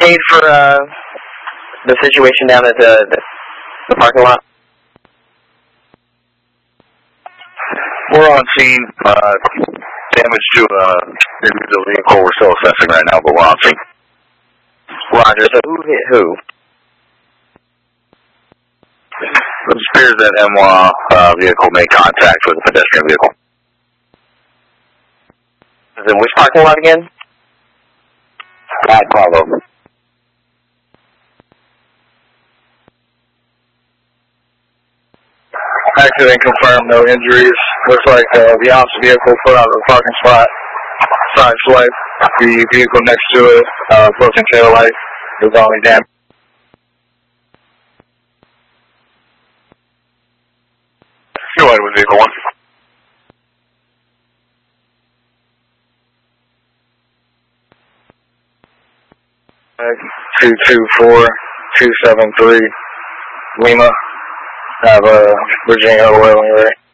paid for the situation down at the parking lot? We're on scene. Damage to the vehicle. We're still assessing right now, but we're on scene. Roger. So who hit who? It appears that MWA vehicle made contact with a pedestrian vehicle. Is in which parking lot again? Bravo. Accident confirmed, no injuries. Looks like the opposite vehicle put out of the parking spot, side swipe. The vehicle next to it, broken tail light, is only damaged. Go ahead with vehicle 1. Two 224-273 Lima. Have Virginia Oil when you're ready.